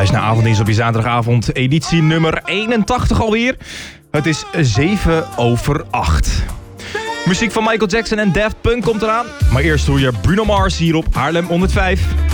Luister naar Avonddienst op je zaterdagavond. Editie nummer 81 alweer. Het is 7:08. Muziek van Michael Jackson en Daft Punk komt eraan. Maar eerst hoor je Bruno Mars hier op Haarlem 105.